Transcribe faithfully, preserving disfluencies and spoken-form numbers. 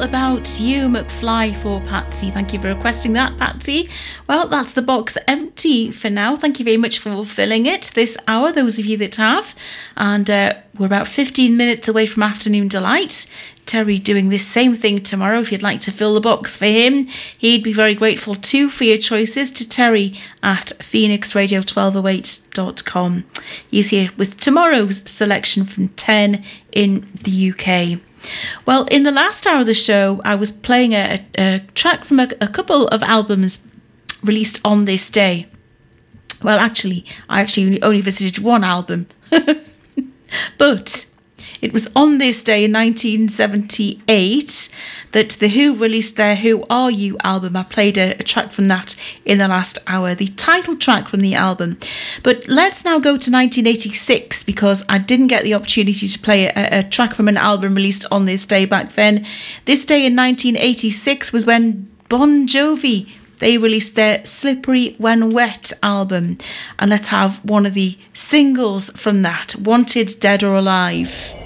About You, McFly for Patsy. Thank you for requesting that, Patsy. Well, that's the box empty for now. Thank you very much for filling it this hour, those of you that have. And uh, we're about fifteen minutes away from Afternoon Delight. Terry doing this same thing tomorrow. If you'd like to fill the box for him, he'd be very grateful too for your choices to Terry at phoenix radio twelve oh eight dot com. He's here with tomorrow's selection from ten in the U K. Well, in the last hour of the show, I was playing a, a track from a, a couple of albums released on this day. Well, actually, I actually only visited one album. But it was on this day in nineteen seventy-eight that The Who released their Who Are You album. I played a, a track from that in the last hour, the title track from the album. But let's now go to nineteen eighty-six, because I didn't get the opportunity to play a, a track from an album released on this day back then. This day in nineteen eighty-six was when Bon Jovi, they released their Slippery When Wet album. And let's have one of the singles from that, Wanted Dead or Alive.